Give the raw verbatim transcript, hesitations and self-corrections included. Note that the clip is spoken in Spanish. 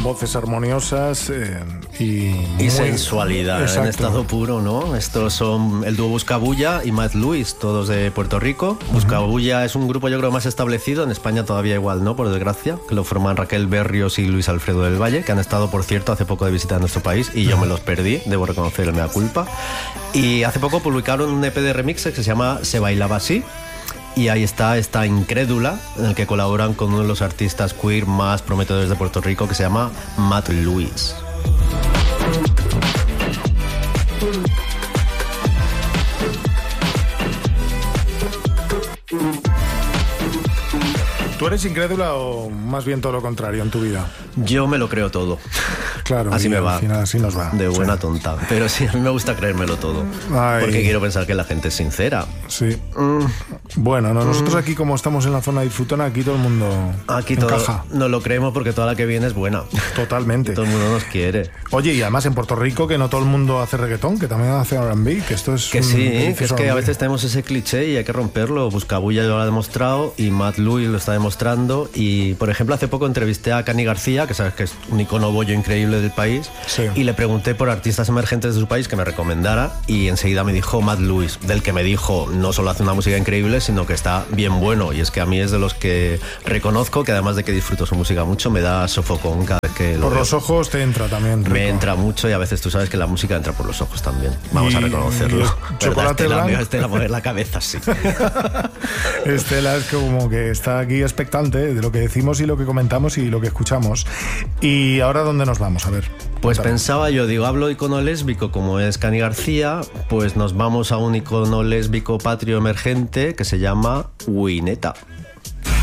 voces armoniosas eh, y... Y muy... sensualidad, Exacto. en estado puro, ¿no? Estos son el dúo Buscabulla y Matt Lewis, todos de Puerto Rico. Uh-huh. Buscabulla es un grupo yo creo más establecido, en España todavía igual, ¿no? Por desgracia, que lo forman Raquel Berrios y Luis Alfredo del Valle, que han estado, por cierto, hace poco de visita a nuestro país y yo me los perdí, debo reconocer, me da culpa. Y hace poco publicaron un E P de remixes que se llama Se Bailaba Así. Y ahí está esta Incrédula, en el que colaboran con uno de los artistas queer más prometedores de Puerto Rico, que se llama Matt Lewis. ¿Tú eres incrédula o más bien todo lo contrario en tu vida? Yo me lo creo todo. Claro, así me va. Al final así nos va. De buena sí. tonta. Pero sí, a mí me gusta creérmelo todo. Ay. Porque quiero pensar que la gente es sincera. Sí. Mm. Bueno, no, nosotros aquí como estamos en la zona disfrutona, aquí todo el mundo aquí encaja. Todo nos lo creemos porque toda la que viene es buena. Totalmente. Todo el mundo nos quiere. Oye, y además en Puerto Rico que no todo el mundo hace reggaetón, que también hace R and B, que esto es Que un sí, que es que R and B. a veces tenemos ese cliché y hay que romperlo. Buscabulla lo ha demostrado y Matt Lewis lo está demostrando. Y, por ejemplo, hace poco entrevisté a Cani García, que sabes que es un icono bollo increíble del país, sí. y le pregunté por artistas emergentes de su país que me recomendara y enseguida me dijo Matt Lewis, del que me dijo no solo hace una música increíble, sino que está bien bueno. Y es que a mí es de los que reconozco que además de que disfruto su música mucho, me da sofocón cada vez que lo Por veo. los ojos te entra también, Rico. Me entra mucho y a veces tú sabes que la música entra por los ojos también. Vamos y, a reconocerlo. Y chocolate Estela, blanco. Estela, mover la cabeza, sí. Estela es como que está aquí expectante de lo que decimos y lo que comentamos y lo que escuchamos. ¿Y ahora dónde nos vamos? A ver. Pues cuéntame. pensaba yo, digo, hablo icono lésbico como es Cani García, pues nos vamos a un icono lésbico patrio emergente que se llama Wineta.